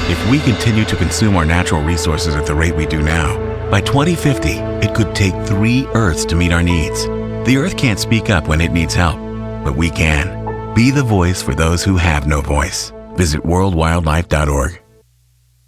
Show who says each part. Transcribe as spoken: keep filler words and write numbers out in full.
Speaker 1: If we continue to consume our natural resources at the rate we do now, by twenty fifty, it could take three Earths to meet our needs. The Earth can't speak up when it needs help, but we can. Be the voice for those who have no voice. Visit world wildlife dot org.